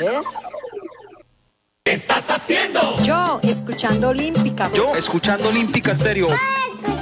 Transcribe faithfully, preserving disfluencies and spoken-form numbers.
¿Ves? ¿Qué estás haciendo? Yo, escuchando Olímpica. Yo, escuchando Olímpica Stereo. Ah,